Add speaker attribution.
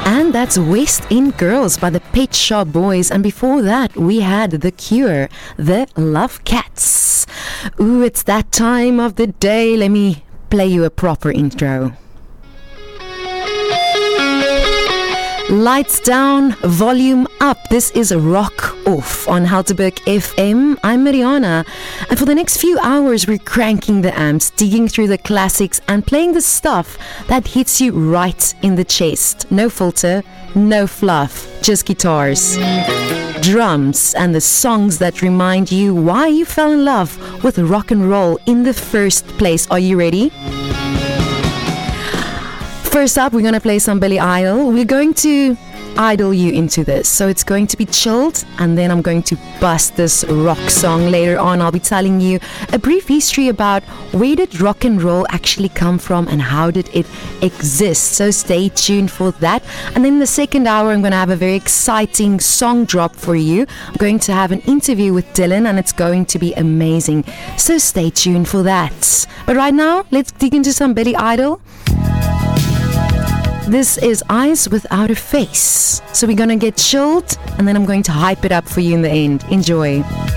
Speaker 1: And that's West End Girls by the Pet Shop Boys. And before that, we had The Cure, The Love Cats. Ooh, it's that time of the day. Let me play you a proper intro. Lights down, volume up. This is Rock Off on Helterberg FM. I'm Mariana, and for the next few hours we're cranking the amps, digging through the classics and playing the stuff that hits you right in the chest. No filter, no fluff, just guitars, drums, and the songs that remind you why you fell in love with rock and roll in the first place. Are you ready? First up, we're going to play some Billy Idol. We're going to idle you into this. So it's going to be chilled, and then I'm going to bust this rock song later on. I'll be telling you a brief history about where did rock and roll actually come from and how did it exist. So stay tuned for that. And then in the second hour, I'm going to have a very exciting song drop for you. I'm going to have an interview with Dylan, and it's going to be amazing. So stay tuned for that. But right now, let's dig into some Billy Idol. This is Eyes Without a Face. So we're going to get chilled, and then I'm going to hype it up for you in the end. Enjoy.